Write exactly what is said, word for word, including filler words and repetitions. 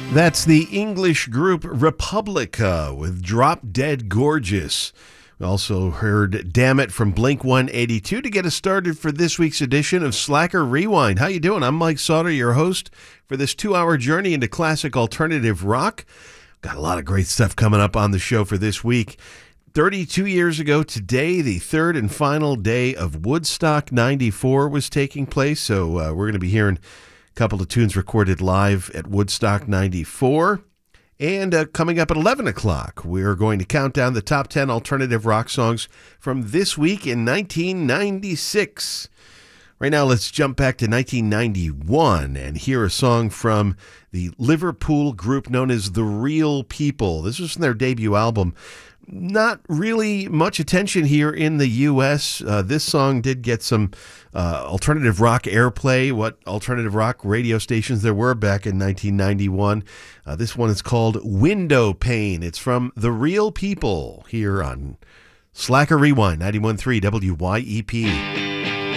That's the English group Republica with Drop Dead Gorgeous. We also heard Damn It from Blink one eighty-two to get us started for this week's edition of Slacker Rewind. How you doing? I'm Mike Sauter, your host for this two-hour journey into classic alternative rock. Got a lot of great stuff coming up on the show for this week. thirty-two years ago today, the third and final day of Woodstock ninety-four was taking place, so uh, we're going to be hearing couple of tunes recorded live at Woodstock ninety-four. And uh, coming up at eleven o'clock, we're going to count down the top ten alternative rock songs from this week in nineteen ninety-six. Right now, let's jump back to nineteen ninety-one and hear a song from the Liverpool group known as The Real People. This was from their debut album. Not really much attention here in the U S. Uh, this song did get some uh, alternative rock airplay, what alternative rock radio stations there were back in nineteen ninety-one. Uh, this one is called Window Pane. It's from The Real People here on Slacker Rewind, ninety-one point three W Y E P.